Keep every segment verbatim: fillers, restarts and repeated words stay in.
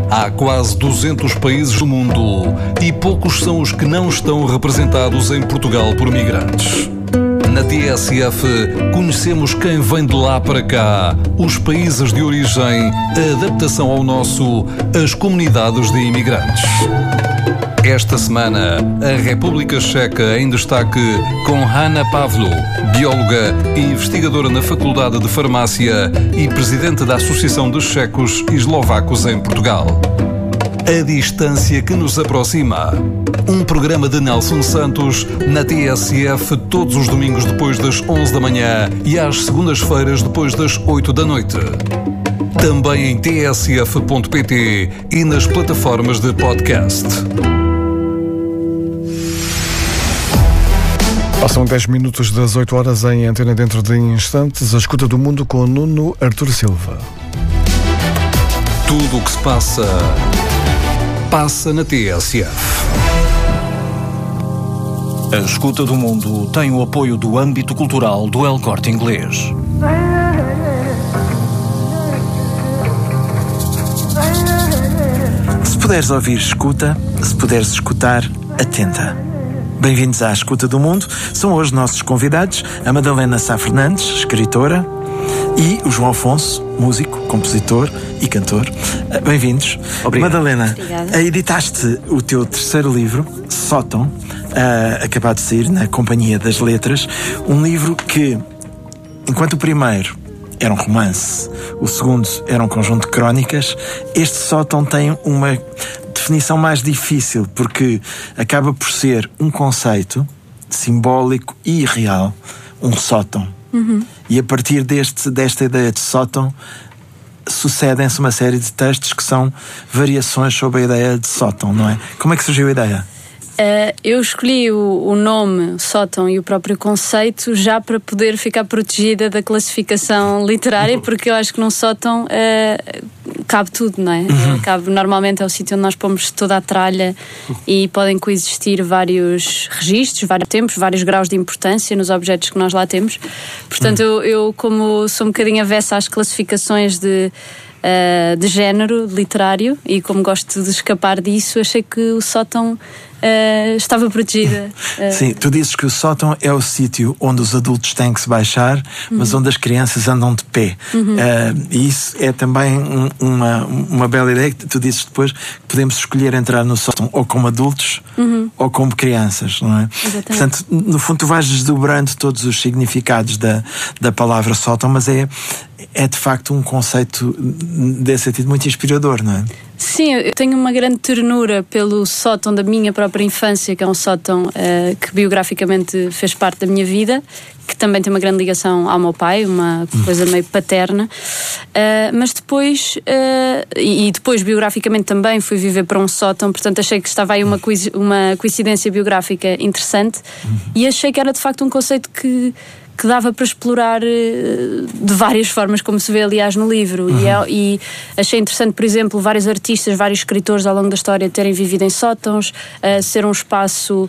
Há quase duzentos países do mundo e poucos são os que não estão representados em Portugal por migrantes. Na T S F, conhecemos quem vem de lá para cá, os países de origem, a adaptação ao nosso, as comunidades de imigrantes. Esta semana, a República Checa em destaque com Hanna Pavlo, bióloga e investigadora na Faculdade de Farmácia e presidente da Associação dos Checos e Eslovacos em Portugal. A distância que nos aproxima. Um programa de Nelson Santos na T S F todos os domingos depois das onze da manhã e às segundas-feiras depois das oito da noite. Também em t s f ponto p t e nas plataformas de podcast. Passam dez minutos das oito horas em antena dentro de instantes. A escuta do mundo com Nuno Artur Silva. Tudo o que se passa, passa na T S F. A escuta do mundo tem o apoio do âmbito cultural do El Corte Inglês. Se puderes ouvir, escuta. Se puderes escutar, atenta. Bem-vindos à Escuta do Mundo. São hoje nossos convidados a Madalena Sá Fernandes, escritora, e o João Afonso, músico, compositor e cantor. Bem-vindos. Obrigado. Madalena, Obrigada. Editaste o teu terceiro livro, Sótão, uh, acabado de sair na Companhia das Letras, um livro que, enquanto o primeiro era um romance, o segundo era um conjunto de crónicas, este Sótão tem uma definição mais difícil, porque acaba por ser um conceito simbólico e real, um sótão. Uhum. E a partir deste, desta ideia de sótão sucedem-se uma série de textos que são variações sobre a ideia de sótão, não é? Como é que surgiu a ideia? Uh, eu escolhi o, o nome sótão e o próprio conceito já para poder ficar protegida da classificação literária, porque eu acho que num sótão uh, cabe tudo, não é? Uhum. Uh, cabe, normalmente é o sítio onde nós pomos toda a tralha e podem coexistir vários registros, vários tempos, vários graus de importância nos objetos que nós lá temos. Portanto, uhum. eu, eu como sou um bocadinho avessa às classificações de Uh, de género literário e como gosto de escapar disso, achei que o sótão uh, estava protegida. Uh... Sim, tu dizes que o sótão é o sítio onde os adultos têm que se baixar, uhum. mas onde as crianças andam de pé. Uhum. Uh, e isso é também um, uma, uma bela ideia que tu dizes depois, que podemos escolher entrar no sótão ou como adultos uhum. ou como crianças, não é? Exatamente. Portanto, no fundo tu vais desdobrando todos os significados da, da palavra sótão, mas é é de facto um conceito desse sentido muito inspirador, não é? Sim, eu tenho uma grande ternura pelo sótão da minha própria infância, que é um sótão uh, que biograficamente fez parte da minha vida, que também tem uma grande ligação ao meu pai, uma coisa meio paterna, uh, mas depois uh, e, e depois biograficamente também fui viver para um sótão, portanto achei que estava aí uma, coinc- uma coincidência biográfica interessante e achei que era de facto um conceito que que dava para explorar uh, de várias formas, como se vê aliás no livro. Uhum. E, é, e achei interessante, por exemplo, vários artistas, vários escritores ao longo da história terem vivido em sótãos, uh, ser um espaço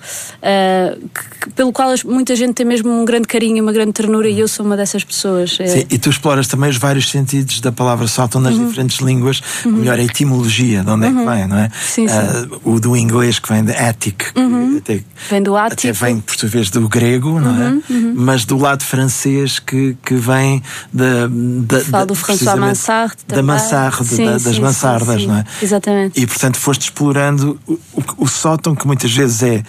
uh, que, pelo qual muita gente tem mesmo um grande carinho e uma grande ternura, uhum. e eu sou uma dessas pessoas. Sim, e tu exploras também os vários sentidos da palavra sótão nas uhum. diferentes línguas, uhum. ou melhor, a etimologia, de onde uhum. é que vem, não é? Sim, sim. Uh, o do inglês, que vem de attic, uhum. até, vem do ático. até vem, por sua vez, do grego, não é? Uhum. Uhum. Mas do lado francês que, que vem da, da, Falo do François Mansart da Mansart, sim, da, das sim, mansardas, sim, sim. não é? Exatamente. E portanto foste explorando o, o, o sótão, que muitas vezes é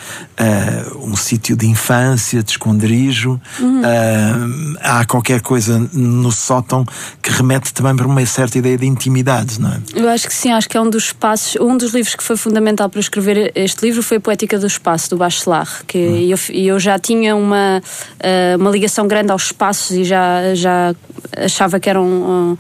uh, um sítio de infância, de esconderijo. Uhum. Uh, há qualquer coisa no sótão que remete também para uma certa ideia de intimidade, não é? Eu acho que sim, acho que é um dos espaços, um dos livros que foi fundamental para escrever este livro foi a Poética do Espaço, do Bachelard, que uhum. eu, eu já tinha uma, uh, uma ligação grande aos espaços e já, já achava que era um, um,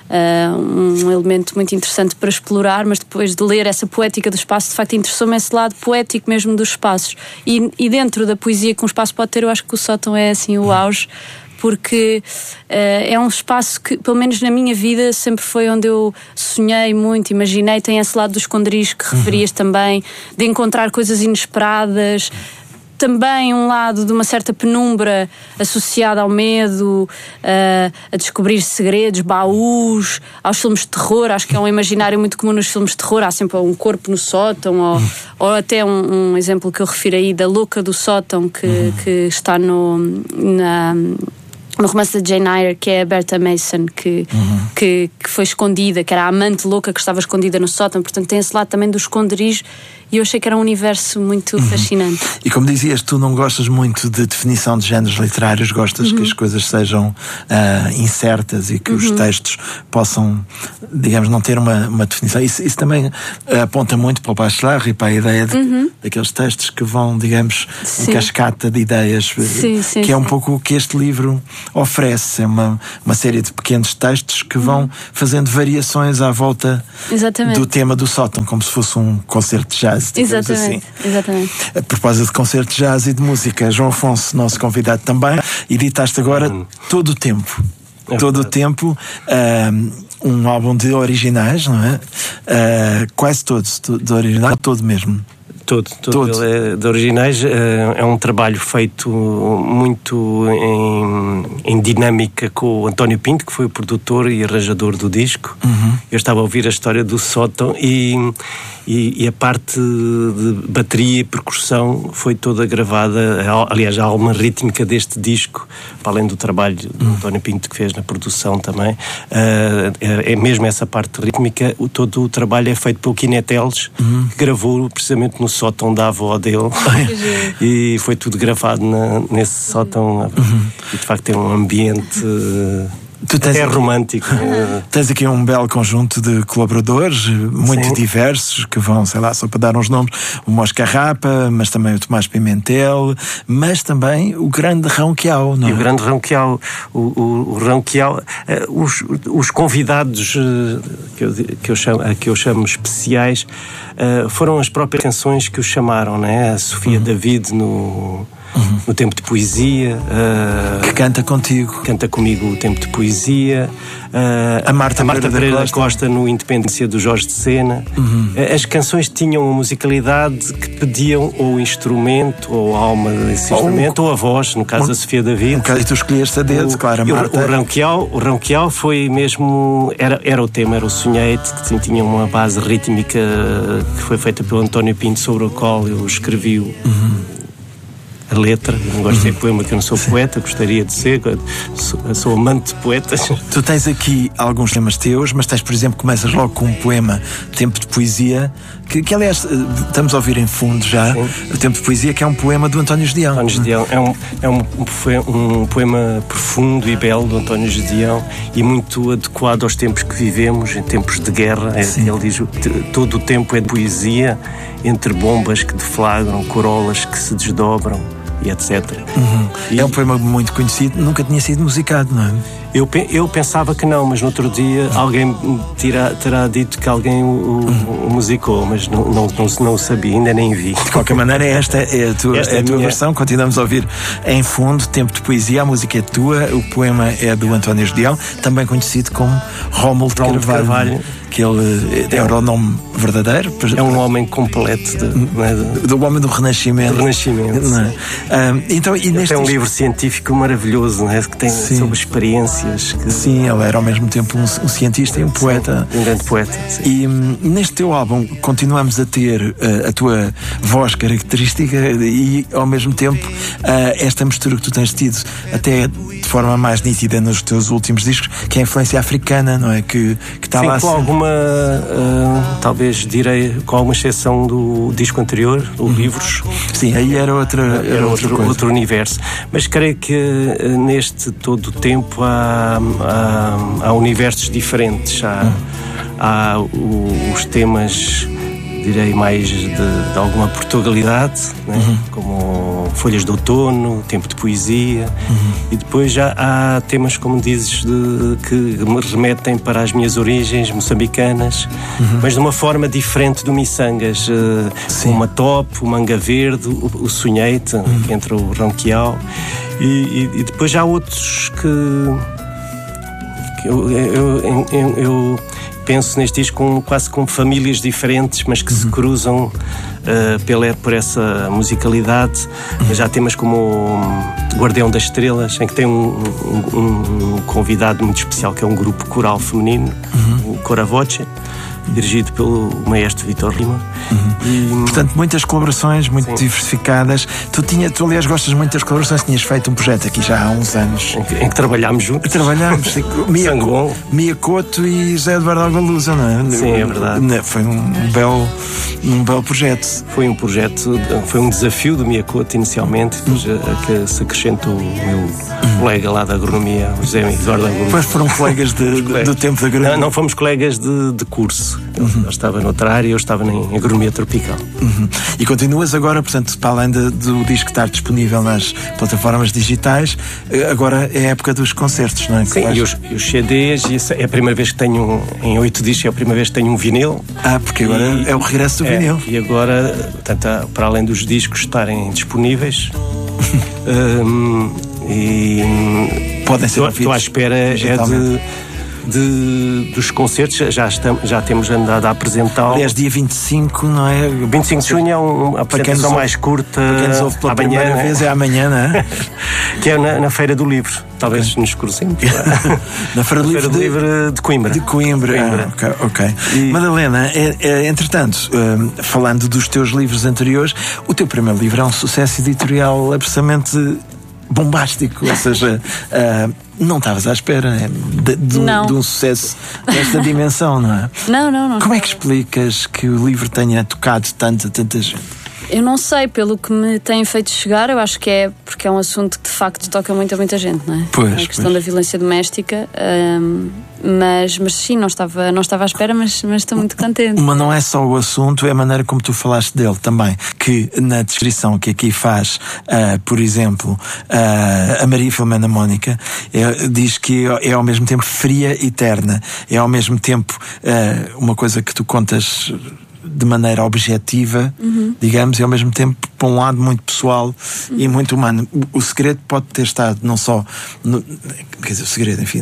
um elemento muito interessante para explorar, mas depois de ler essa poética do espaço, de facto interessou-me esse lado poético mesmo dos espaços. E, e dentro da poesia que um espaço pode ter, eu acho que o sótão é assim o auge, porque uh, é um espaço que, pelo menos na minha vida, sempre foi onde eu sonhei muito, imaginei. Tem esse lado do esconderijo que referias uhum. também, de encontrar coisas inesperadas. também um lado de uma certa penumbra associada ao medo, uh, a descobrir segredos, baús, aos filmes de terror. Acho que é um imaginário muito comum nos filmes de terror. Há sempre um corpo no sótão, ou, ou até um, um exemplo que eu refiro aí da louca do sótão, que, uhum. que está no, na, no romance da Jane Eyre, que é a Bertha Mason, que, uhum. que, que foi escondida, que era a amante louca que estava escondida no sótão. Portanto, tem esse lado também do esconderijo. E eu achei que era um universo muito uhum. fascinante. E como dizias, tu não gostas muito de definição de géneros literários, gostas uhum. que as coisas sejam uh, incertas e que uhum. os textos possam, digamos, não ter uma, uma definição. Isso, isso também uh, aponta muito para o Bachelard e para a ideia de, uhum. daqueles textos que vão, digamos, sim. em cascata de ideias, sim, sim, que é um sim. pouco o que este livro oferece. É uma, uma série de pequenos textos que vão uhum. fazendo variações à volta Exatamente. do tema do sótão, como se fosse um concerto de jazz. Exatamente, assim. exatamente. A propósito de concerto de jazz e de música, João Afonso, nosso convidado também, editaste agora hum. todo o tempo. É todo o tempo um, um álbum de originais, não é? Uh, quase todos, de originais, todo mesmo. Todo, todo, todo. Ele é de originais. É um trabalho feito muito em, em dinâmica com o António Pinto, que foi o produtor e arranjador do disco. Uhum. Eu estava a ouvir a história do sótão e, e, e a parte de bateria e percussão foi toda gravada. Aliás, a alma rítmica deste disco, para além do trabalho do uhum. António Pinto que fez na produção também, é mesmo essa parte rítmica. Todo o trabalho é feito pelo Kineteles, uhum. que gravou precisamente no sótão da avó dele e foi tudo gravado na, nesse sótão uhum. e de facto tem um ambiente tu tens até aqui, romântico. Tens aqui um belo conjunto de colaboradores muito Sim. diversos, que vão, sei lá, só para dar uns nomes, o Mosca Rapa, mas também o Tomás Pimentel, mas também o grande Ronquial, não é? E o grande Ronquial, o, o, o Ronquial, uh, os, os convidados uh, que, eu, que, eu chamo, uh, que eu chamo especiais uh, foram as próprias canções que os chamaram, né? A Sofia uhum. David no... Uhum. no Tempo de Poesia, uh, que canta contigo, canta comigo o Tempo de Poesia, uh, a Marta, a Marta Pereira, Pereira da Costa no Independência do Jorge de Sena. Uhum. Uh, as canções tinham uma musicalidade que pediam ou o instrumento, ou a alma desse ou instrumento, ou a voz, no caso um, da Sofia David. Um caso tu escolheste a dedo, o, claro, a Marta. O, o Ronquial, o Ronquial foi mesmo, era, era o tema, era o Sonhete, que tinha uma base rítmica que foi feita pelo António Pinto, sobre o qual eu escrevi o uhum. a letra. Eu não gosto de ser poema, que eu não sou poeta, gostaria de ser, sou, sou amante de poetas. Tu tens aqui alguns temas teus, mas tens, por exemplo, começas logo com um poema, Tempo de Poesia, que, que aliás estamos a ouvir em fundo já. Sim. O Tempo de Poesia, que é um poema do António Gedeão. António Gedeão é, um, é um, um poema profundo e belo do António Gedeão e muito adequado aos tempos que vivemos, em tempos de guerra. É, ele diz: todo o tempo é de poesia, entre bombas que deflagram, corolas que se desdobram, e etcétera. Uhum. E é um poema muito conhecido, nunca tinha sido musicado, não é? Eu, eu pensava que não, mas no outro dia alguém terá, terá dito que alguém o, o, o musicou, mas não, não, não, não sabia, ainda nem vi. De qualquer maneira, esta é a tua, esta é a tua minha... versão. Continuamos a ouvir em fundo Tempo de Poesia. A música é tua, o poema é do António Gedeão, também conhecido como Rómulo de Carvalho, Carvalho. Que ele é, é o nome verdadeiro. É um homem completo de, de, do homem do Renascimento. Do Renascimento. Não é? um, então, e neste é um livro científico maravilhoso, não é? Que tem sim. sobre experiências. Que... Sim, ele era ao mesmo tempo um, um cientista e um poeta. Sim, um grande poeta. Sim. E um, neste teu álbum continuamos a ter uh, a tua voz característica e ao mesmo tempo uh, esta mistura que tu tens tido até de forma mais nítida nos teus últimos discos, que é a influência africana, não é? Que, que está sim, lá com sempre. alguma uh, talvez direi com alguma exceção do disco anterior, o uhum. Livros. Sim, aí era outra era, era outra outro, coisa. outro universo, mas creio que uh, neste todo o tempo há, há, há universos diferentes, há, uhum. há o, os temas, direi, mais de, de alguma Portugalidade, né? Uhum. Como Folhas de Outono, Tempo de Poesia, uhum. e depois já há temas, como dizes, de, que me remetem para as minhas origens moçambicanas, uhum. mas de uma forma diferente do Missangas. Uh, o Matope, o Manga Verde, o, o Sonhete, uhum. que entra o Ronquial, e, e, e depois já há outros que Eu, eu, eu, eu penso neste disco com, quase com famílias diferentes, mas que uhum. se cruzam uh, pela, por essa musicalidade. Uhum. Já temas como o Guardião das Estrelas, em que tem um, um, um convidado muito especial, que é um grupo coral feminino, uhum. o Cora Voce, dirigido pelo maestro Vitor Lima. Uhum. E, portanto, muitas colaborações, muito sim. diversificadas. Tu, tinha, tu, aliás, gostas muito das colaborações. Tinhas feito um projeto aqui já há uns anos. Em que, em que trabalhámos juntos. Trabalhámos. Mia, Mia Couto e José Eduardo Algalusa, não é? Sim, é verdade. Foi um belo, um belo projeto. Foi um projeto, foi um desafio do Mia Couto inicialmente, depois uhum. a, que se acrescentou o meu uhum. colega lá da agronomia, o José Eduardo Algalusa. Depois foram colegas de, de, do tempo da agronomia. Não, não fomos colegas de, de curso. Uhum. Ele estava noutra área, eu estava em agronomia tropical. Uhum. E continuas agora, portanto, para além de, do disco estar disponível nas plataformas digitais, agora é a época dos concertos, não é? Sim, e os, e os C Ds, e é a primeira vez que tenho, em oito discos, é a primeira vez que tenho um vinil. Ah, porque agora e, é o regresso do é, vinil. E agora, portanto, para além dos discos estarem disponíveis, um, e podem ser ouvidos. Estou à espera é de... De, dos concertos, já, estamos, já temos andado a apresentá-lo. Aliás, dia vinte e cinco, não é? vinte e cinco de junho é uma apresentação mais curta. Para quem nos ouve pela amanhã, primeira vez é amanhã, não é? Que é na, na Feira do Livro. Talvez okay. nos cruzemos. Na Feira do Livro, de, Livro de Coimbra. De Coimbra, Coimbra. Ah, ok. okay. E... Madalena, é, é, entretanto, um, falando dos teus livros anteriores, o teu primeiro livro é um sucesso editorial absolutamente bombástico, ou seja, uh, não estavas à espera de, de, um, de um sucesso desta dimensão, não é? Não, não, não. Como é que explicas que o livro tenha tocado tanto a tanta gente? Eu não sei, pelo que me têm feito chegar, eu acho que é porque é um assunto que de facto toca muito a muita gente, não é? Pois, a questão pois. da violência doméstica, um, mas, mas sim, não estava, não estava à espera, mas, mas estou muito contente. Mas não é só o assunto, é a maneira como tu falaste dele também, que na descrição que aqui faz, uh, por exemplo, uh, a Maria Filomena Mónica, é, diz que é, é ao mesmo tempo fria e terna, é ao mesmo tempo uh, uma coisa que tu contas de maneira objetiva, uhum. digamos, e ao mesmo tempo para um lado muito pessoal uhum. e muito humano. O, o segredo pode ter estado não só no, quer dizer, o segredo, enfim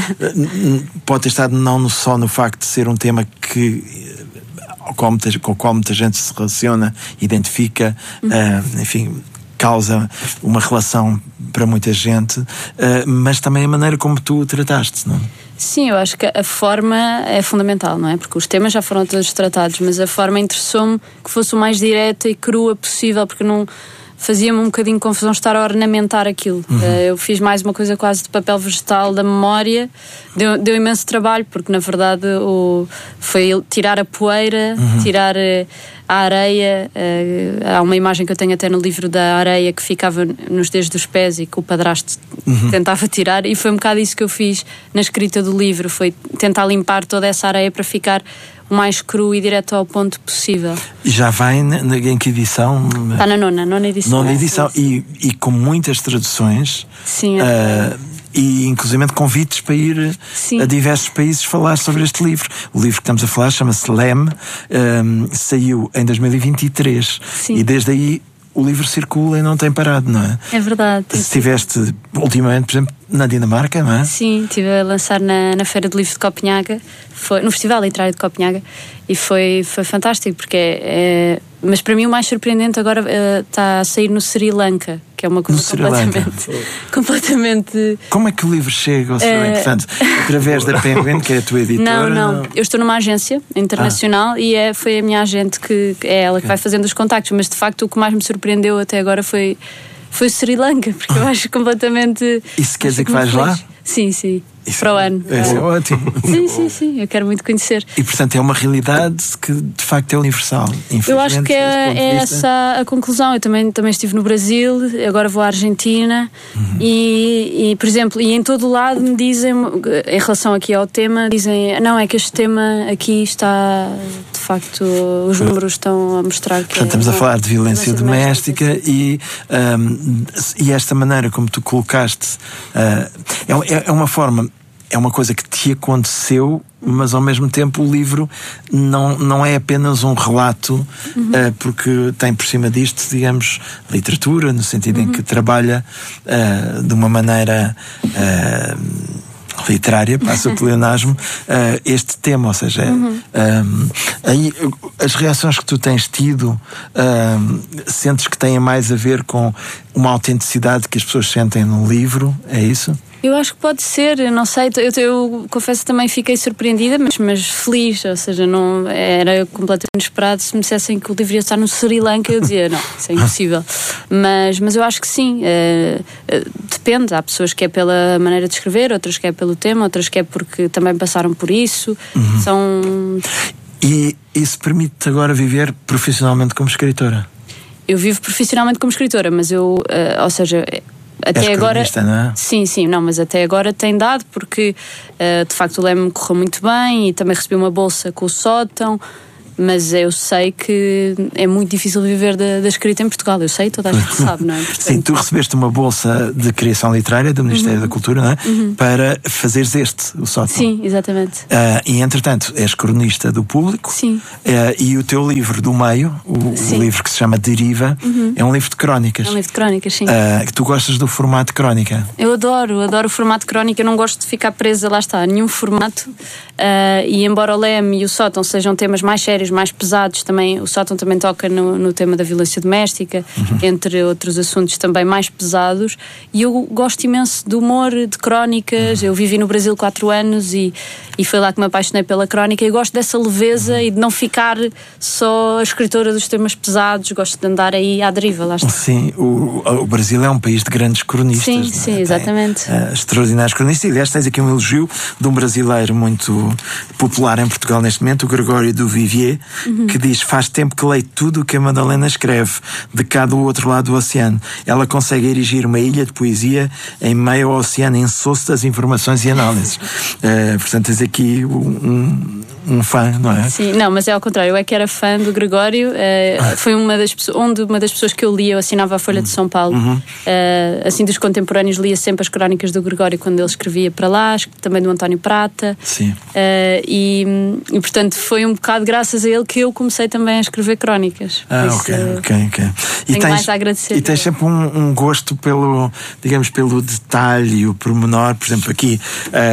no, pode ter estado não só no facto de ser um tema que com o qual muita, com o qual muita gente se relaciona, identifica, uhum. uh, enfim, causa uma relação para muita gente, uh, mas também a maneira como tu o trataste, não é? Sim, eu acho que a forma é fundamental, não é? Porque os temas já foram todos tratados, mas a forma interessou-me que fosse o mais direta e crua possível, porque não fazia-me um bocadinho de confusão estar a ornamentar aquilo. Uhum. Eu fiz mais uma coisa quase de papel vegetal da memória, deu, deu imenso trabalho, porque na verdade o, foi tirar a poeira, uhum. tirar a areia. Há uma imagem que eu tenho até no livro da areia que ficava nos dedos dos pés e que o padrasto uhum. tentava tirar, e foi um bocado isso que eu fiz na escrita do livro, foi tentar limpar toda essa areia para ficar o mais cru e direto ao ponto possível. Já vai na, na, em que edição? Está na nona, nona edição. Nona edição, é, sim, sim. E, e com muitas traduções. Sim, é. Uh, e inclusive convites para ir sim. a diversos países falar sobre este livro. O livro que estamos a falar chama-se Leme, um, saiu em dois mil e vinte e três. Sim. E desde aí o livro circula e não tem parado, não é? É verdade. Estiveste ultimamente, por exemplo, na Dinamarca, não é? Sim, estive a lançar na, na Feira do Livro de Copenhaga, foi, no Festival Literário de Copenhaga, e foi, foi fantástico, porque é, é... Mas para mim o mais surpreendente agora uh, está a sair no Sri Lanka, que é uma coisa completamente, completamente... Como é que o livro chega ao Sri Lanka? Uh... Portanto, através da Penguin, que é a tua editora? Não, não. Eu estou numa agência internacional ah. e é, foi a minha agente, que é ela que vai fazendo os contactos, mas de facto o que mais me surpreendeu até agora foi, foi o Sri Lanka, porque eu acho completamente... Isso quer dizer que vais lá? Sim, sim. Isso para o ano. É, é ótimo. Sim, sim, sim. Eu quero muito conhecer. E portanto é uma realidade que de facto é universal. Eu acho que é, é essa a conclusão. Eu também, também estive no Brasil, agora vou à Argentina uhum. e, e, por exemplo, e em todo o lado me dizem, em relação aqui ao tema, dizem, não, é que este tema aqui está, de facto, os números estão a mostrar que... Portanto, estamos é, a falar de violência doméstica, doméstica e, um, e esta maneira como tu colocaste uh, é, é uma forma... É uma coisa que te aconteceu, mas ao mesmo tempo o livro não, não é apenas um relato, uhum. uh, porque tem por cima disto, digamos, literatura, no sentido uhum. em que trabalha uh, de uma maneira uh, literária, passa o pleonasmo, uh, este tema, ou seja, uhum. um, aí, as reações que tu tens tido, um, sentes que têm mais a ver com uma autenticidade que as pessoas sentem no livro, é isso? Eu acho que pode ser, eu não sei, eu, eu confesso que também fiquei surpreendida, mas, mas feliz, ou seja, não, era completamente inesperado. Se me dissessem que o livro ia estar no Sri Lanka, eu dizia, não, isso é impossível. Mas, mas eu acho que sim, é, é, depende, há pessoas que é pela maneira de escrever, outras que é pelo tema, outras que é porque também passaram por isso, uhum. são... E isso permite-te agora viver profissionalmente como escritora? Eu vivo profissionalmente como escritora, mas eu, uh, ou seja... Até agora, não é? sim, sim, não, mas até agora tem dado porque uh, de facto o Leme correu muito bem e também recebi uma bolsa com o Sótão, mas eu sei que é muito difícil viver da, da escrita em Portugal, eu sei, toda a gente sabe, não é? Portanto... Sim, tu recebeste uma bolsa de criação literária do Ministério uhum. da Cultura, não é? Uhum. Para fazeres este, o Sótão. Sim, exatamente. Uh, e entretanto, és cronista do Público. Sim. Uh, e o teu livro do meio, o, o livro que se chama Deriva, uhum. é um livro de crónicas. É um livro de crónicas, sim. Uh, que tu gostas do formato de crónica? Eu adoro, adoro o formato de crónica, eu não gosto de ficar presa, lá está, a nenhum formato. Uh, e embora o Leme e o Sótão sejam temas mais sérios, mais pesados, também, o Sótão também toca no, no tema da violência doméstica, uhum. entre outros assuntos também mais pesados, e eu gosto imenso de humor, de crónicas. Uhum. Eu vivi no Brasil quatro anos e, e foi lá que me apaixonei pela crónica, e eu gosto dessa leveza uhum. e de não ficar só a escritora dos temas pesados, gosto de andar aí à deriva, lá está. Sim, o, o Brasil é um país de grandes cronistas. Sim, né? sim, exatamente. Tem, uh, extraordinários cronistas, e aliás tens aqui um elogio de um brasileiro muito popular em Portugal neste momento, o Gregório do Vivier, uhum. que diz: faz tempo que leio tudo o que a Madalena escreve, de cá do outro lado do oceano. Ela consegue erigir uma ilha de poesia em meio ao oceano insosso das informações e análises. uh, portanto, tens aqui um, um fã, não é? Sim, não, mas é ao contrário, eu é que era fã do Gregório. uh, foi uma das pessoas, onde uma das pessoas que eu lia, eu assinava a Folha de São Paulo, uhum. uh, assim dos contemporâneos, lia sempre as crónicas do Gregório quando ele escrevia para lá, também do António Prata. Sim. Uh, e, e portanto foi um bocado graças a ele que eu comecei também a escrever crónicas. Ah, isso, ok, ok, ok. E tenho tens, mais a agradecer. E tens sempre um, um gosto pelo, digamos, pelo detalhe, o pormenor. Por exemplo, aqui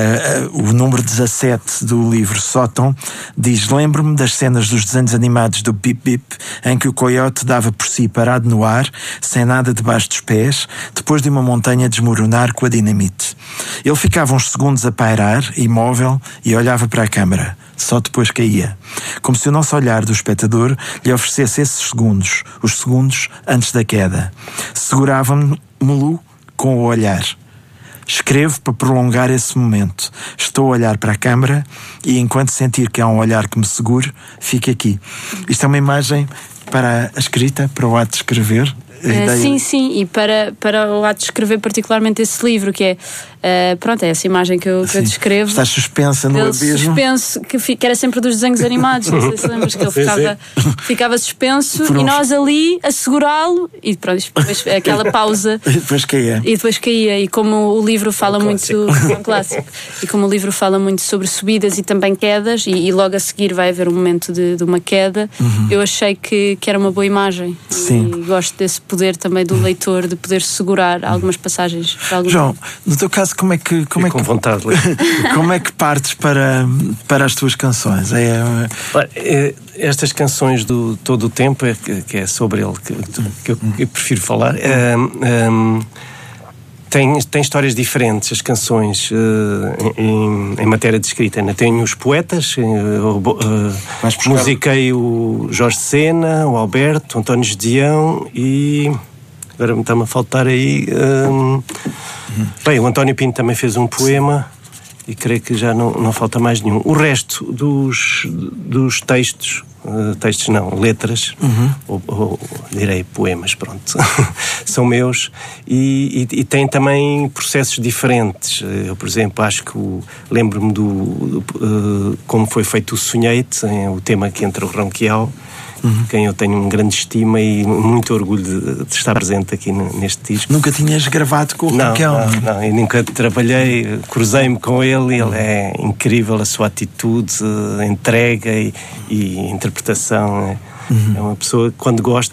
uh, uh, o número dezassete do livro Sótão diz: lembro-me das cenas dos desenhos animados do Bip Bip, em que o coiote dava por si parado no ar, sem nada debaixo dos pés, depois de uma montanha desmoronar com a dinamite. Ele ficava uns segundos a pairar, imóvel, e olhava para a câmara. Só depois caía. Como se o nosso olhar do espectador lhe oferecesse esses segundos, os segundos antes da queda. Segurava-me-lo com o olhar. Escrevo para prolongar esse momento. Estou a olhar para a câmara e, enquanto sentir que há um olhar que me segure, fico aqui. Isto é uma imagem para a escrita, para o ato de escrever. Uh, sim, sim, e para, para o ato de escrever particularmente esse livro, que é, uh, pronto, é essa imagem que eu, que eu descrevo. Estás suspensa no abismo. Suspenso, que, que era sempre dos desenhos animados, não sei se lembras, que ele ficava, ficava suspenso e nós ali a segurá-lo e pronto, depois aquela pausa. E depois caía. E depois caía, e como o livro fala um muito, um clássico, e como o livro fala muito sobre subidas e também quedas, e, e logo a seguir vai haver um momento de, de uma queda, uhum. eu achei que, que era uma boa imagem. Sim. E gosto desse poder também do leitor de poder segurar algumas passagens. João, no teu caso, como é que como é com que, vontade como é que partes para para as tuas canções? É, é... Estas canções do Todo o Tempo, é, que é sobre ele que, que eu, eu prefiro falar, é, é, tem, tem histórias diferentes, as canções, uh, em, em matéria de escrita. Tenho os poetas, uh, uh, musiquei o Jorge Sena, o Alberto, o António Gedeão e... Agora me está-me a faltar aí... Uh, uhum. Bem, o António Pinto também fez um poema e creio que já não, não falta mais nenhum. O resto dos, dos textos... Uh, textos não, letras, uhum. ou, ou direi poemas, pronto, são meus e, e, e têm também processos diferentes. Eu, por exemplo, acho que o, lembro-me do, do uh, como foi feito o Sonhei-te, o tema que entra o Ronquial, uhum. quem eu tenho um grande estima e muito orgulho de, de estar presente aqui neste disco. Nunca tinhas gravado com o não, Ronquial? Não, não, eu nunca trabalhei, cruzei-me com ele, ele é incrível, a sua atitude, a entrega e, e a interpretação. É, uhum. é uma pessoa que, quando gosta,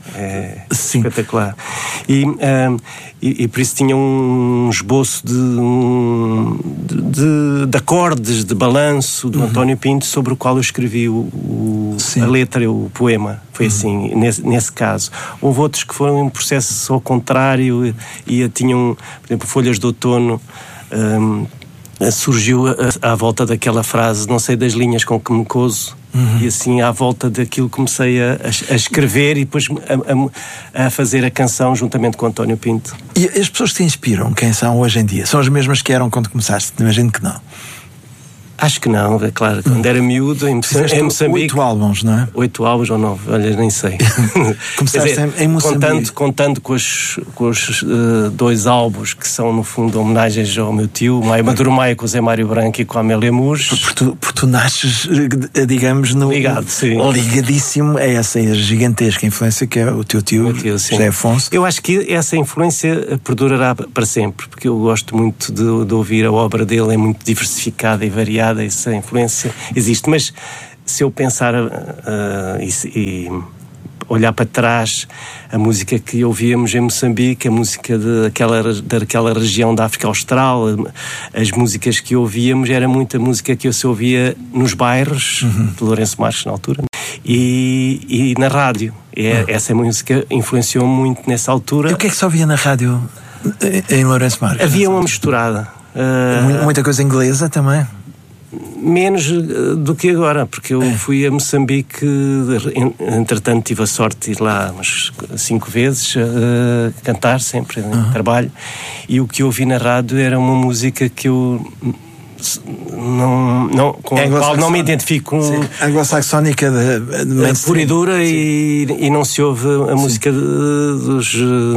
é espetacular. E, um, e, e por isso tinha um esboço de, um, de, de, de acordes, de balanço do uhum. António Pinto, sobre o qual eu escrevi o, o, a letra, o poema. Foi uhum. assim, nesse, nesse caso. Houve outros que foram em um processo ao contrário e, e tinham, por exemplo, Folhas de Outono. Um, surgiu à volta daquela frase, não sei das linhas com que me coso, uhum. e assim à volta daquilo comecei a, a escrever e depois a, a fazer a canção juntamente com António Pinto. E as pessoas que te inspiram, quem são hoje em dia? São as mesmas que eram quando começaste? Imagino que não. Acho que não, é claro. Quando era miúdo, em, em Moçambique... Oito álbuns, não é? Oito álbuns ou nove, olha, nem sei. Começaste dizer, em Moçambique. Contando, contando com os, com os uh, dois álbuns que são, no fundo, homenagens ao meu tio, Maio Maduro Maia, com o Zé Mário Branco e com a Amélia Mures. Porque tu, por tu nasces, digamos, no, Ligado, sim. ligadíssimo a essa gigantesca influência que é o teu tio, tio José Afonso. Eu acho que essa influência perdurará para sempre, porque eu gosto muito de, de ouvir a obra dele, é muito diversificada e variada. Essa influência existe, mas se eu pensar uh, e, e olhar para trás, a música que ouvíamos em Moçambique, a música daquela, daquela região da África Austral, as músicas que ouvíamos, era muita música que eu se ouvia nos bairros, uhum. de Lourenço Marques na altura, e, e na rádio. E uhum. essa música influenciou muito nessa altura. E o que é que se ouvia na rádio em Lourenço Marques? Havia uma misturada. Uh, Muita coisa inglesa também? Menos do que agora, porque eu é. fui a Moçambique, entretanto tive a sorte de ir lá umas cinco vezes a cantar, sempre em uhum. trabalho, e o que eu ouvi na rádio era uma música que eu não, não, com a qual não me identifico. Anglo-saxónica de, de pura e dura, e, e não se ouve a Sim. música de, dos...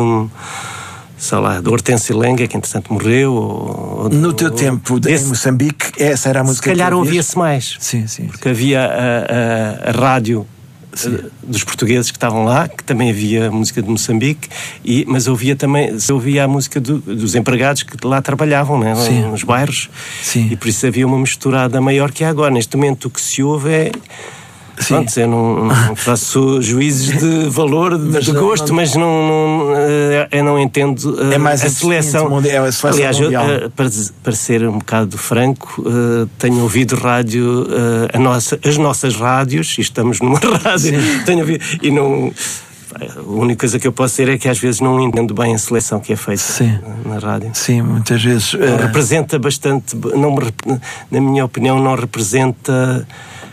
sei lá, do Hortêncio Lenga, que entretanto morreu. Ou, no teu ou, tempo desse, em Moçambique, essa era a música. Se calhar ouvia-se mais. Sim, sim. Porque sim. havia a, a, a rádio a, dos portugueses que estavam lá, que também havia música de Moçambique, e, mas ouvia também, se ouvia a música do, dos empregados que lá trabalhavam, né, nos bairros. Sim. E por isso havia uma misturada maior que há agora. Neste momento o que se ouve é... Pronto, eu não, não faço juízes de valor, de, mas de gosto, não, mas não, não, eu não entendo uh, é mais a seleção. Mundial, a seleção Aliás, eu, uh, para, para ser um bocado franco, uh, tenho ouvido rádio, uh, a nossa, as nossas rádios, e estamos numa rádio, tenho ouvido, e não... A única coisa que eu posso dizer é que às vezes não entendo bem a seleção que é feita Sim. na rádio. Sim, muitas vezes. Não uh... representa bastante, não, na minha opinião, não representa...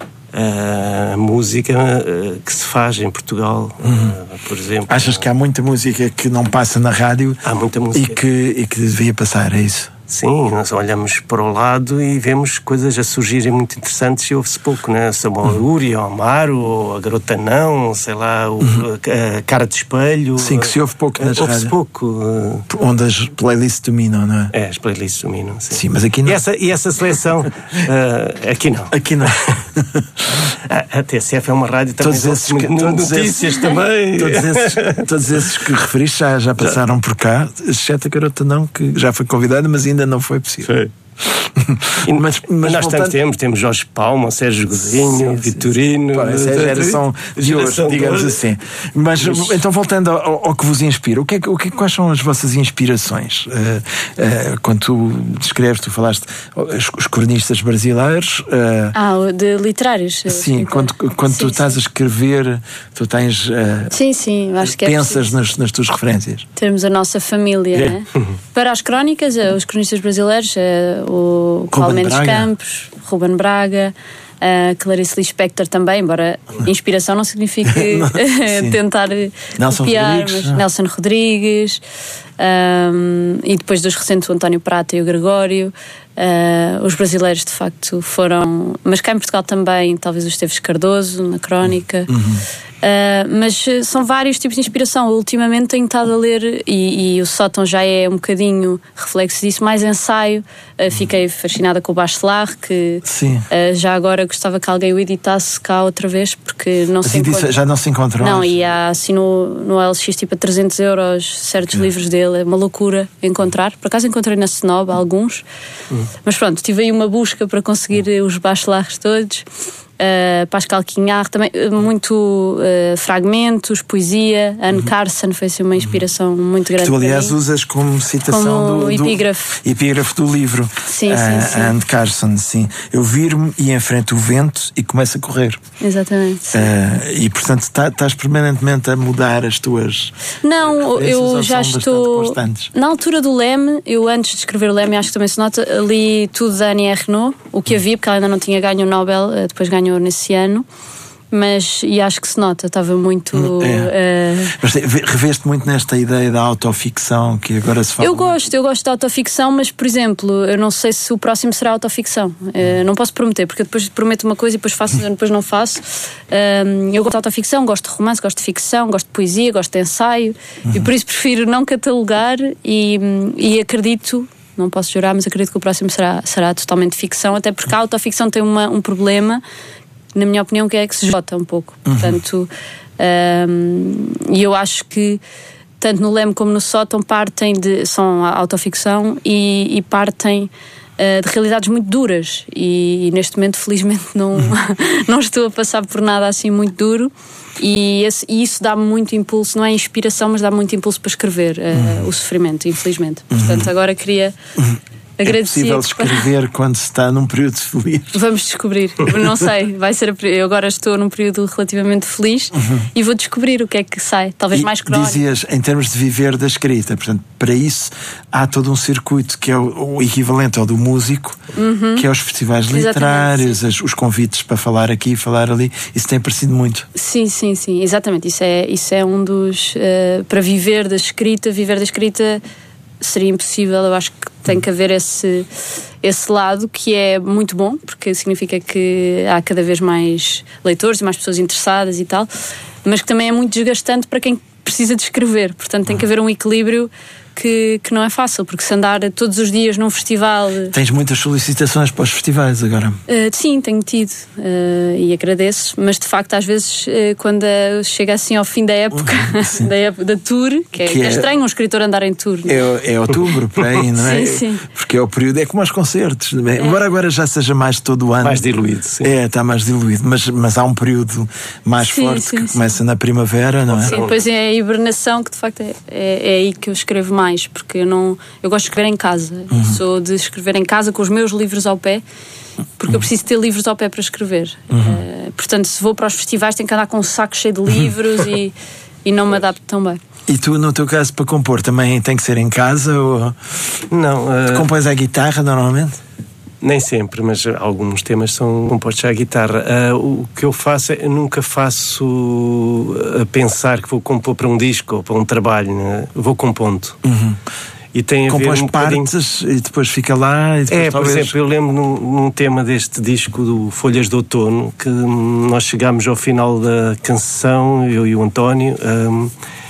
a música que se faz em Portugal, uhum. por exemplo. Achas que há muita música que não passa na rádio? Há muita música. E que, e que devia passar, é isso? Sim, nós olhamos para o lado e vemos coisas a surgirem muito interessantes e ouve-se pouco, né? Samuel uhum. Uri, ou Amaro, ou a Garota Não, sei lá, o, uhum. a Cara de Espelho. Sim, que se ouve pouco nas ouve-se rádios. pouco. Onde as playlists dominam, não é? É, as playlists dominam, sim. Sim, mas aqui não. E essa, e essa seleção, uh, aqui não. Aqui não. a, a T S F é uma rádio também, todos esses que, todos notícias esses, também. Todos esses, todos esses que referiste já, já passaram por cá, exceto a Garota Não, que já foi convidada, mas ainda não foi possível. Foi. E, mas, mas nós voltando... temos, temos Jorge Palma, Sérgio Godinho, Vitorino. Pá, essa é a geração de hoje, digamos assim. Mas, mas então, voltando ao, ao que vos inspira, o que é, o que, quais são as vossas inspirações? Uh, uh, quando tu descreves, tu falaste os, os cronistas brasileiros. Uh, ah, de literários. Sim, quando, quando sim, tu estás sim. a escrever, tu tens. Uh, sim, sim, acho que é pensas nas, nas tuas referências. Temos a nossa família, é. né? Para as crónicas, os cronistas brasileiros. Uh, o Paulo Mendes Campos, Ruben Braga, a Clarice Lispector também, embora inspiração não signifique não, tentar Nelson copiar, Rodrigues, mas Nelson Rodrigues, um, e depois dos recentes o António Prata e o Gregório. Uh, os brasileiros de facto foram, mas cá em Portugal também, talvez o Esteves Cardoso na crónica. Uhum. Uh, mas são vários tipos de inspiração. Ultimamente tenho estado a ler, e, e o Sótão já é um bocadinho reflexo disso, mais ensaio. Uh, fiquei fascinada com o Bachelard, que uh, já agora gostava que alguém o editasse cá outra vez, porque não se encontra. Já não se encontra. Não, e há assim no, no L X tipo a trezentos euros certos que... livros dele, é uma loucura encontrar. Por acaso encontrei na Snob alguns, hum. mas pronto, tive aí uma busca para conseguir hum. os Bachelards todos. uh, Pascal Quignard, também uh, muito uh, fragmentos, poesia. Anne uhum. Carson foi assim, uma inspiração muito grande. Tu, aliás, usas como citação como do, do epígrafe. epígrafe do livro. Sim, uh, sim, sim. Anne Carson, sim. Eu viro-me e enfrento o vento e começo a correr. Exatamente. Uh, e, portanto, estás tá, permanentemente a mudar as tuas. Não, eu já estou. Na altura do Leme, eu antes de escrever o Leme, acho que também se nota, li tudo da Annie Ernaux, o que havia, porque ela ainda não tinha ganho o Nobel, depois ganhou nesse ano. Mas, e acho que se nota, estava muito... É. Uh... Mas reveste muito nesta ideia da autoficção que agora se fala. Eu gosto, muito. eu gosto da autoficção, mas, por exemplo, eu não sei se o próximo será autoficção. Uh, não posso prometer, porque eu depois prometo uma coisa e depois faço, depois não faço. Uh, eu gosto de autoficção, gosto de romance, gosto de ficção, gosto de poesia, gosto de ensaio, uhum. e por isso prefiro não catalogar e, e acredito... Não posso jurar, mas acredito que o próximo será, será totalmente ficção, até porque a autoficção tem uma, um problema, na minha opinião, que é que se esgota um pouco. Uhum. Portanto, um, e eu acho que tanto no Leme como no Sótão partem de, são a autoficção e, e partem uh, de realidades muito duras e, e neste momento felizmente não, uhum. não estou a passar por nada assim muito duro e, esse, e isso dá-me muito impulso, não é inspiração, mas dá-me muito impulso para escrever uh, uhum. o sofrimento, infelizmente. Uhum. Portanto, agora queria... Uhum. É possível escrever quando se está num período feliz? Vamos descobrir. Não sei, vai ser a... eu agora estou num período relativamente feliz uhum. e vou descobrir o que é que sai. Talvez e mais crónico. Dizias, em termos de viver da escrita, portanto, para isso há todo um circuito que é o, o equivalente ao do músico, uhum. que é os festivais literários, as, os convites para falar aqui, falar ali. Isso tem aparecido muito. Sim, sim, sim, exatamente. Isso é, isso é um dos... Uh, para viver da escrita, viver da escrita... seria impossível, eu acho que tem que haver esse, esse lado que é muito bom, porque significa que há cada vez mais leitores e mais pessoas interessadas e tal, mas que também é muito desgastante para quem precisa de escrever, portanto tem que haver um equilíbrio que, que não é fácil, porque se andar todos os dias num festival... Tens muitas solicitações para os festivais agora? Uh, sim, tenho tido uh, e agradeço, mas de facto às vezes uh, quando uh, chega assim ao fim da época, uhum, da, época da tour, que é, que é, é estranho um escritor andar em tour. É, é outubro, por aí, não é? Sim, sim. Porque é o período, é como aos concertos, não é? É. Embora agora já seja mais todo o ano. Mais diluído, sim. É, está mais diluído, mas, mas há um período mais sim, forte sim, que sim. começa na primavera, não é? Sim, depois é a hibernação que de facto é, é, é aí que eu escrevo mais. Mais, porque eu não eu gosto de escrever em casa, uhum. sou de escrever em casa com os meus livros ao pé, porque uhum. eu preciso ter livros ao pé para escrever. Uhum. Uh, portanto, se vou para os festivais tenho que andar com um saco cheio de livros uhum. e, e não me adapto tão bem. E tu, no teu caso, para compor, também tem que ser em casa? Ou... Não. Uh... Tu compões à guitarra normalmente? Nem sempre, mas alguns temas são compostos à guitarra. Uh, o que eu faço é, eu nunca faço a pensar que vou compor para um disco ou para um trabalho, né? Vou compondo. Uhum. E tem a Compões ver um partes bocadinho... e depois fica lá e depois É, talvez... por exemplo, eu lembro num, num tema deste disco do Folhas de Outono que nós chegámos ao final da canção, eu e o António, um,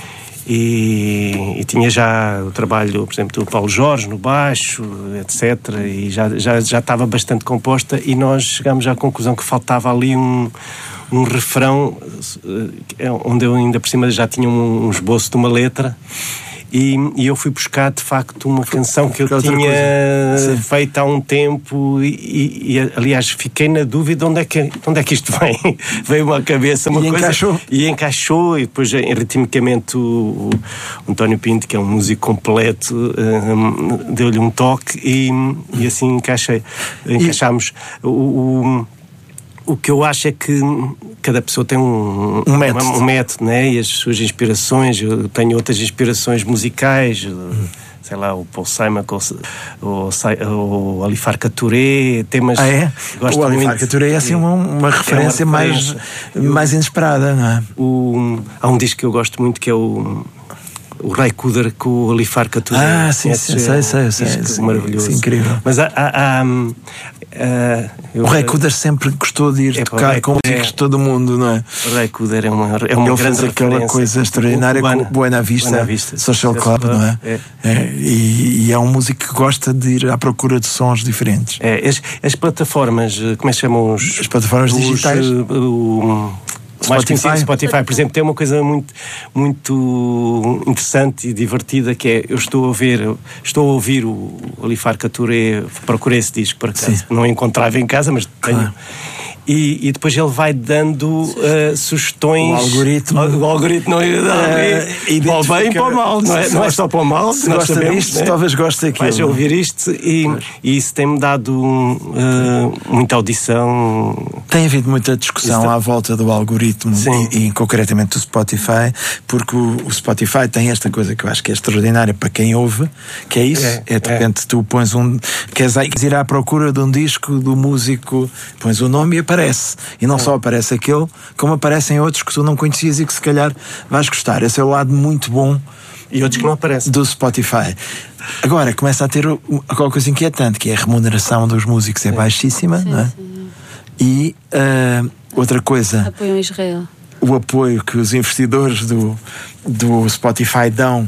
E, e tinha já o trabalho, por exemplo, do Paulo Jorge no baixo, etcétera. E já, já, já estava bastante composta e nós chegámos à conclusão que faltava ali um, um refrão onde eu ainda por cima já tinha um, um esboço de uma letra. E, e eu fui buscar de facto uma canção que eu tinha feito há um tempo e, e, e aliás fiquei na dúvida onde é que, onde é que isto vem. Veio-me à cabeça uma e coisa encaixou. E encaixou. E depois ritmicamente o, o António Pinto, que é um músico completo, um, deu-lhe um toque e, e assim encaixei, encaixámos. O, o, o que eu acho é que cada pessoa tem um, um método, um, um método, né? E as suas inspirações. Eu tenho outras inspirações musicais, sei lá, o Paul Simon, o, o, o Alifar Touré, temas. Ah, é? Gosto o Alifar Touré é assim uma, uma referência, é uma referência. mais, eu, mais inesperada, não é? O, há um disco que eu gosto muito que é o. O Ray Cooder com o Alifar Touré. Ah, sim, sim, sei, sei, sei. É maravilhoso. Sim, incrível. Mas há. há, há Uh, eu, o Ray Cooder sempre gostou de ir é, tocar com músicos de todo o mundo, não é? O Ray Cooder é uma, é uma Ele grande fez aquela coisa extraordinária com o Buena Vista, Buena Vista Social Club, não é? é. é e, e é um músico que gosta de ir à procura de sons diferentes. É, as, as plataformas, como é que chamam os... As plataformas os, digitais? Uh, uh, mais conhecido, Spotify, por exemplo, tem uma coisa muito, muito interessante e divertida que é, eu estou a ver, estou a ouvir o Alifar Touré, procurei esse disco por acaso, não encontrava em casa, mas tenho. Claro. E, e depois ele vai dando uh, sugestões. O algoritmo. O, o algoritmo não é uh, para o bem e para o mal, não é, não é só para o mal. Se gosta sabemos, disto, né? Talvez goste daquilo. Vais ouvir isto e, e isso tem-me dado um, uh, muita audição. Tem havido muita discussão à volta do algoritmo e, e concretamente do Spotify, porque o, o Spotify tem esta coisa que eu acho que é extraordinária para quem ouve, que é isso, é, é de repente é. tu pões um, queres ir à procura de um disco do músico, pões o nome e aparece, e não é. só aparece aquele, como aparecem outros que tu não conhecias e que se calhar vais gostar. Esse é o lado muito bom e outros que não aparecem do Spotify. Agora começa a ter alguma coisa inquietante, que é a remuneração dos músicos é baixíssima, sim, não é? Sim. E uh, outra coisa, apoiam Israel. O apoio que os investidores do, do Spotify dão.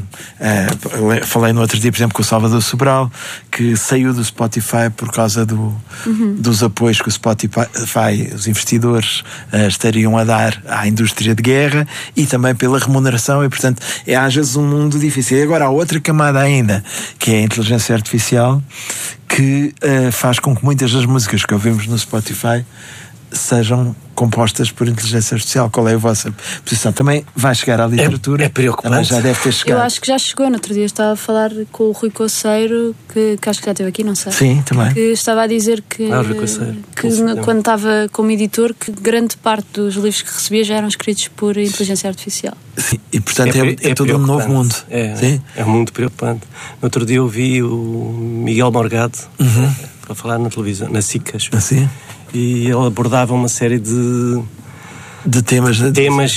Uh, falei no outro dia, por exemplo, com o Salvador Sobral, que saiu do Spotify por causa do, uhum. dos apoios que o Spotify, os investidores, uh, estariam a dar à indústria de guerra e também pela remuneração, e portanto é às vezes um mundo difícil. E agora há outra camada ainda, que é a inteligência artificial, que uh, faz com que muitas das músicas que ouvimos no Spotify sejam compostas por inteligência artificial. Qual é a vossa posição? Também vai chegar à literatura? É, é preocupante. Também já deve ter chegado. Eu acho que já chegou. No outro dia estava a falar com o Rui Coceiro, que, que acho que já esteve aqui, não sei. Sim, também. Que estava a dizer que, ah, Rui Coceiro. que no, quando estava como editor, que grande parte dos livros que recebia já eram escritos por inteligência artificial. Sim, e portanto é, é, é, é todo um novo mundo. É, Sim? é muito preocupante. No outro dia eu vi o Miguel Morgado uhum. para falar na televisão, na S I C, acho. Assim? E ele abordava uma série de de temas de, temas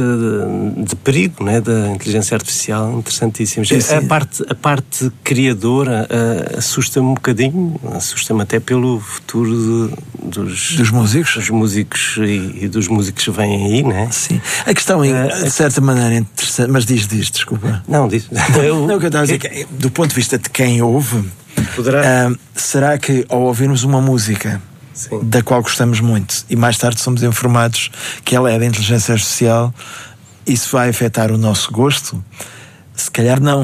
de, de perigo, né, da inteligência artificial, interessantíssimos. É, a parte a parte criadora uh, assusta-me um bocadinho, assusta-me até pelo futuro de, dos dos músicos, dos músicos e, e dos músicos que vêm aí, né? Sim. A questão é, uh, de certa maneira interessante, mas diz diz, desculpa. Não diz. Eu, não, o que eu estava a dizer que, do ponto de vista de quem ouve, poderá... uh, será que ao ouvirmos uma música Sim. da qual gostamos muito e mais tarde somos informados que ela é da inteligência artificial, isso vai afetar o nosso gosto? Se calhar não.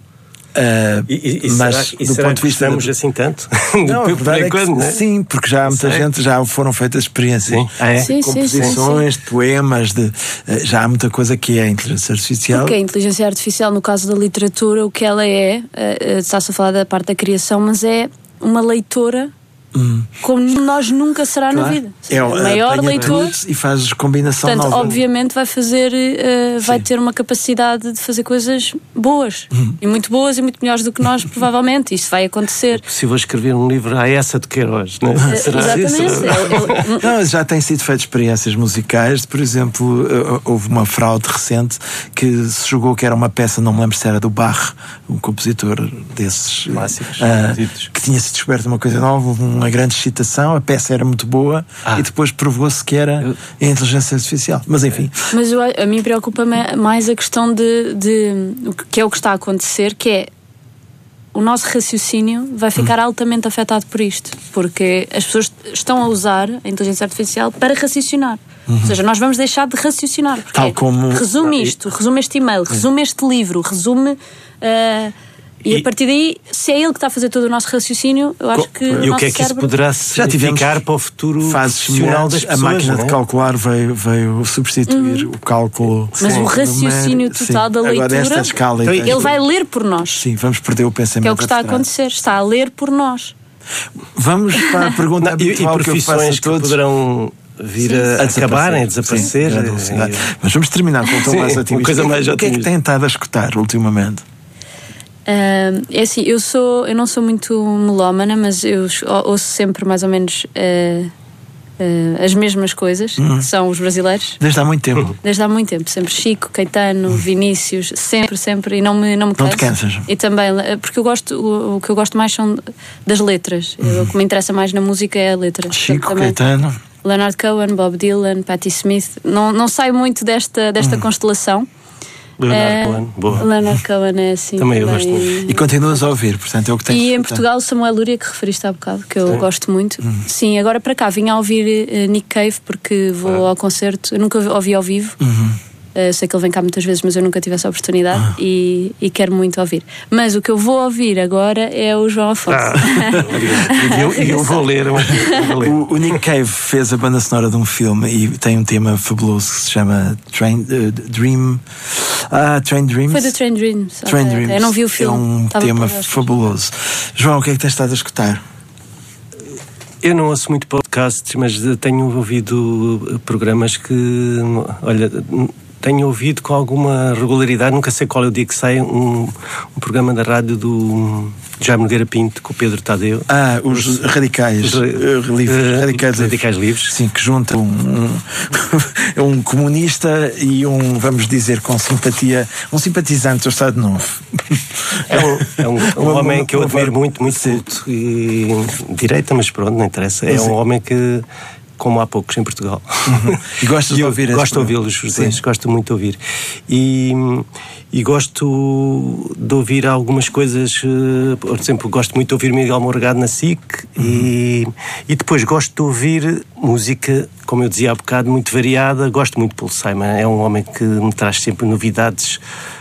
Uh, e, e, mas será, e do será ponto de vista gostamos de... assim tanto? Não, a verdade é que, quando, né? sim, porque já há muita Sei. gente, já foram feitas experiências sim. Ah, é? sim, composições sim, sim, de poemas, de, já há muita coisa que é a inteligência artificial. Porque a inteligência artificial, no caso da literatura, o que ela é, uh, está-se a falar da parte da criação, mas é uma leitora Hum. como nós nunca será claro. na vida. É o maior leitor e faz combinação portanto, nova. obviamente vai fazer uh, vai ter uma capacidade de fazer coisas boas hum. e muito boas e muito melhores do que nós, provavelmente. Isso vai acontecer. É possível escrever um livro à essa de Queiroz, não é? Uh, será? Exatamente. Será? Não, já têm sido feitas experiências musicais. Por exemplo, houve uma fraude recente que se julgou que era uma peça, não me lembro se era do Bach, um compositor desses clássicos, uh, que tinha sido descoberto uma coisa nova, um uma grande excitação, a peça era muito boa ah. e depois provou-se que era eu... a inteligência artificial. Mas enfim. Mas eu, a mim preocupa-me mais a questão de, de que é o que está a acontecer, que é o nosso raciocínio vai ficar hum. altamente afetado por isto, porque as pessoas estão a usar a inteligência artificial para raciocinar. Uhum. Ou seja, nós vamos deixar de raciocinar. Porque Tal como... resume isto, resume este e-mail, resume este livro, resume... Uh, E, e a partir daí, se é ele que está a fazer todo o nosso raciocínio, eu acho que e o o que é que isso poderá significar para o futuro profissional das pessoas? A máquina não é? de calcular veio, veio substituir uhum. o cálculo. Mas sim, o raciocínio número, total sim. da leitura, agora esta escala, então, ele vai ler por nós. Sim, vamos perder o pensamento. Que é o que está a acontecer, está a ler por nós. Vamos para a pergunta não, e, e profissões que, que poderão vir a, a acabarem, a desaparecer. Sim, sim, sim. Mas vamos terminar com um tom mais otimista. Coisa mais o que é que tem estado a escutar ultimamente? Uh, é assim, eu sou eu não sou muito melómana, mas eu ouço sempre mais ou menos uh, uh, as mesmas coisas, uhum. que são os brasileiros. Desde há muito tempo. Desde há muito tempo, sempre Chico, Caetano, uhum. Vinícius, sempre, sempre, e não me, não me canso. Não te cansas? E também, porque eu gosto, o, o que eu gosto mais são das letras. Uhum. O que me interessa mais na música é a letra. Chico, também, Caetano. Leonard Cohen, Bob Dylan, Patti Smith. Não, não saio muito desta, desta uhum. constelação. Leonard uh, Cohen, boa. Leonard Cohen é assim. Também eu também. gosto muito. E continuas a ouvir, portanto é o que tens. E em Portugal, Samuel Lúria, que referiste há bocado, que eu Sim. gosto muito. Uhum. Sim, agora para cá vim a ouvir uh, Nick Cave, porque vou ah. ao concerto. Eu nunca ouvi ao vivo. Uhum. Uh, sei que ele vem cá muitas vezes, mas eu nunca tive essa oportunidade ah. e, e quero muito ouvir. Mas o que eu vou ouvir agora é o João Afonso. Ah. E eu, eu vou ler. Vou ler. O, o Nick Cave fez a banda sonora de um filme e tem um tema fabuloso que se chama Train, uh, Dream. Ah, Train Dreams. Foi do Train Dreams. Train okay, Dreams. Okay. Eu não vi o filme. É um Estava tema fabuloso. João, o que é que tens estado a escutar? Eu não ouço muito podcasts, mas tenho ouvido programas que, olha, tenho ouvido com alguma regularidade, nunca sei qual é o dia que sai, um, um programa da rádio do Jaime Nogueira Pinto com o Pedro Tadeu. Ah, os, os radicais, os, uh, livres, uh, radicais, radicais livres. Sim, que juntam um, um, um comunista e um, vamos dizer, com simpatia, um simpatizante do Estado Novo. É um, é um, um uma, homem que eu admiro uma, muito, muito culto e direita, mas pronto, não interessa. É um homem que, como há poucos em Portugal. Uhum. E gostas de ouvir? Gosto de ouvi-los, os dois, gosto muito de ouvir. E, e gosto de ouvir algumas coisas, por exemplo, gosto muito de ouvir Miguel Morgado na S I C uhum. e, e depois gosto de ouvir música, como eu dizia há bocado, muito variada. Gosto muito de Paul Simon, é um homem que me traz sempre novidades.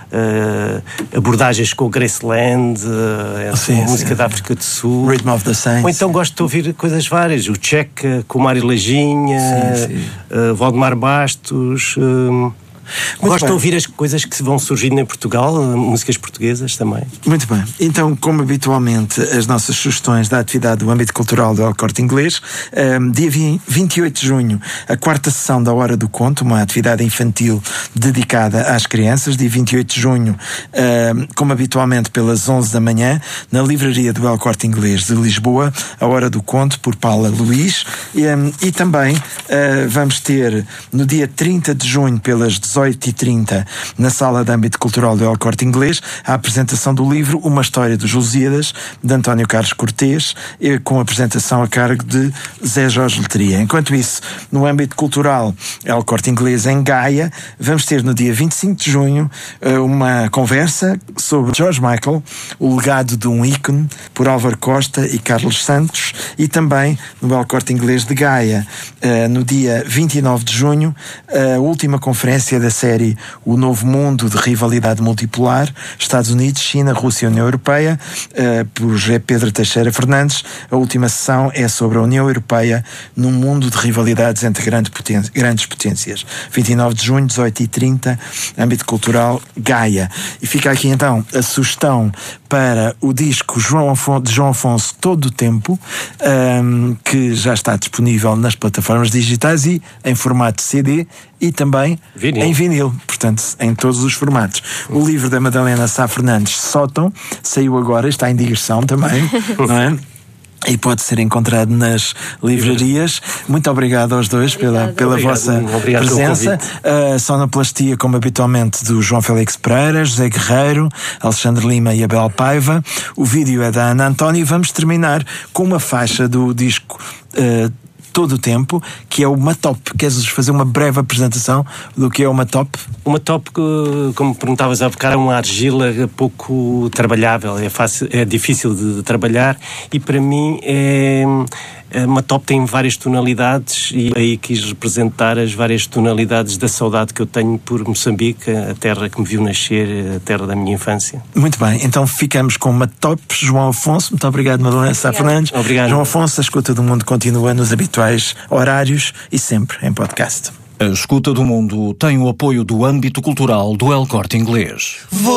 Uh, abordagens com o Graceland, uh, sim, música sim, da África do Sul, Rhythm of the Saints. Ou então gosto de ouvir coisas várias, o Checa com o Mário Lajinha, sim, sim. Uh, Valdemar Bastos. Uh, Gosto bem. de ouvir as coisas que vão surgindo em Portugal, músicas portuguesas também. Muito bem. Então, como habitualmente, as nossas sugestões da atividade do âmbito cultural do El Corte Inglês. Um, dia vinte e oito de junho, a quarta sessão da Hora do Conto, uma atividade infantil dedicada às crianças. Dia vinte e oito de junho, um, como habitualmente, pelas onze da manhã, na livraria do El Corte Inglês de Lisboa, a Hora do Conto, por Paula Luís. E, um, e também uh, vamos ter, no dia trinta de junho, pelas dezoito e trinta, na Sala de Âmbito Cultural do El Corte Inglês, a apresentação do livro Uma História dos Lusíadas, de António Carlos Cortês, com apresentação a cargo de Zé Jorge Letria. Enquanto isso, no âmbito cultural El Corte Inglês em Gaia, vamos ter no dia vinte e cinco de junho uma conversa sobre George Michael, o legado de um ícone, por Álvaro Costa e Carlos Santos, e também no El Corte Inglês de Gaia, no dia vinte e nove de junho, a última conferência da série O Novo Mundo de Rivalidade Multipolar, Estados Unidos, China, Rússia e União Europeia, uh, por José Pedro Teixeira Fernandes. A última sessão é sobre a União Europeia num mundo de rivalidades entre grande poten- grandes potências. vinte e nove de junho, dezoito e trinta, âmbito cultural Gaia. E fica aqui então a sugestão para o disco João Afonso, de João Afonso Todo o Tempo, um, que já está disponível nas plataformas digitais e em formato C D e também vinil. em vinil, portanto, em todos os formatos. O livro da Madalena Sá Fernandes, Sótão, saiu agora, está em digressão também, não é? E pode ser encontrado nas livrarias. Muito obrigado aos dois pela, pela obrigado, vossa obrigado presença. A sonoplastia, como habitualmente, do João Félix Pereira, José Guerreiro, Alexandre Lima e Abel Paiva. O vídeo é da Ana António e vamos terminar com uma faixa do disco uh, Todo o Tempo, que é o Matop. Queres fazer uma breve apresentação do que é o Matop? O Matop, como perguntavas há bocado, é uma argila pouco trabalhável, é, fácil, é difícil de trabalhar e para mim é... A Matop tem várias tonalidades e aí quis representar as várias tonalidades da saudade que eu tenho por Moçambique, a terra que me viu nascer, a terra da minha infância. Muito bem, então ficamos com Matop. João Afonso, muito obrigado, Madalena Sá Fernandes. Obrigado. João Afonso, a Escuta do Mundo continua nos habituais horários e sempre em podcast. A Escuta do Mundo tem o apoio do âmbito cultural do El Corte Inglês.